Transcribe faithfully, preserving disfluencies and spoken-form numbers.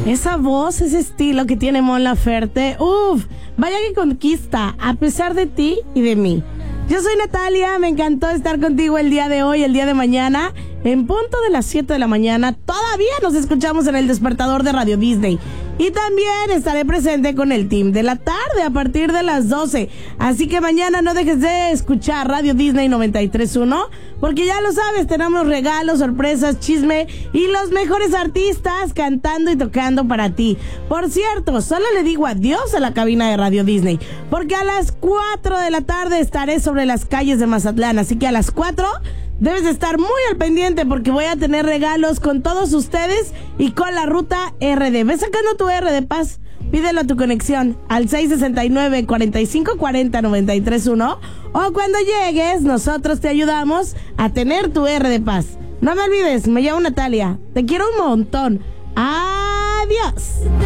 Esa voz, ese estilo que tiene Mon Laferte, uff, vaya que conquista, a pesar de ti y de mí. Yo soy Natalia, me encantó estar contigo el día de hoy, el día de mañana. En punto de las siete de la mañana, todavía nos escuchamos en el despertador de Radio Disney. Y también estaré presente con el team de la tarde a partir de las doce. Así que mañana no dejes de escuchar Radio Disney noventa y tres punto uno, porque ya lo sabes, tenemos regalos, sorpresas, chisme y los mejores artistas cantando y tocando para ti. Por cierto, solo le digo adiós a la cabina de Radio Disney, porque a las cuatro de la tarde estaré sobre las calles de Mazatlán. Así que a las cuatro... debes de estar muy al pendiente porque voy a tener regalos con todos ustedes y con la ruta R D. Ve sacando tu R de Paz, pídelo a tu conexión al seis sesenta y nueve, cuarenta y cinco cuarenta, noventa y tres uno, o cuando llegues nosotros te ayudamos a tener tu R de Paz. No me olvides, me llamo Natalia, te quiero un montón. Adiós.